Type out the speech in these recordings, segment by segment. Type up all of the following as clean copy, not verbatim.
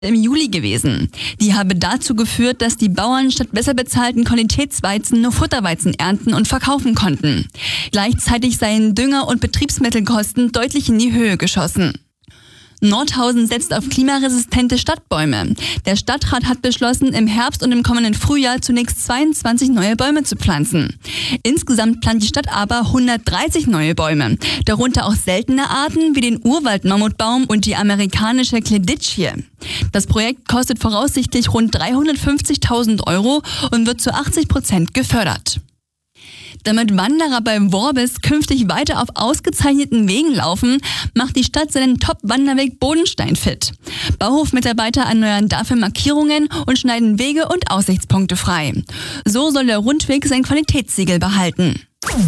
im Juli gewesen. Die habe dazu geführt, dass die Bauern statt besser bezahlten Qualitätsweizen nur Futterweizen ernten und verkaufen konnten. Gleichzeitig seien Dünger- und Betriebsmittelkosten deutlich in die Höhe geschossen. Nordhausen setzt auf klimaresistente Stadtbäume. Der Stadtrat hat beschlossen, im Herbst und im kommenden Frühjahr zunächst 22 neue Bäume zu pflanzen. Insgesamt plant die Stadt aber 130 neue Bäume, darunter auch seltene Arten wie den Urwald-Mammutbaum und die amerikanische Kleditschie. Das Projekt kostet voraussichtlich rund 350.000 € und wird zu 80% gefördert. Damit Wanderer bei Worbis künftig weiter auf ausgezeichneten Wegen laufen, macht die Stadt seinen Top-Wanderweg Bodenstein fit. Bauhofmitarbeiter erneuern dafür Markierungen und schneiden Wege und Aussichtspunkte frei. So soll der Rundweg sein Qualitätssiegel behalten.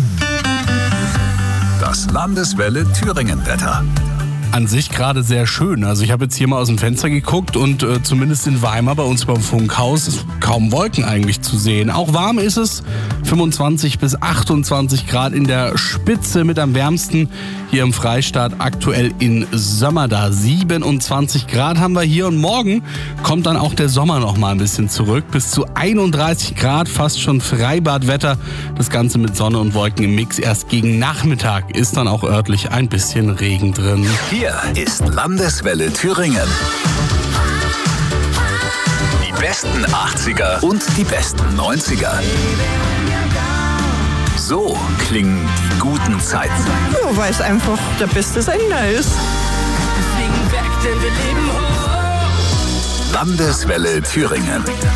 Das Landeswelle Thüringen-Wetter. An sich gerade sehr schön. Also ich habe jetzt hier mal aus dem Fenster geguckt und zumindest in Weimar bei uns beim Funkhaus ist kaum Wolken eigentlich zu sehen. Auch warm ist es, 25 bis 28 Grad in der Spitze, mit am wärmsten hier im Freistaat aktuell in Sömmerda. 27 Grad haben wir hier und morgen kommt dann auch der Sommer noch mal ein bisschen zurück. Bis zu 31 Grad, fast schon Freibadwetter. Das Ganze mit Sonne und Wolken im Mix. Erst gegen Nachmittag ist dann auch örtlich ein bisschen Regen drin. Hier ist Landeswelle Thüringen. Die besten 80er und die besten 90er. So klingen die guten Zeiten. Ja, weil es einfach der beste Sender ist. Landeswelle Thüringen.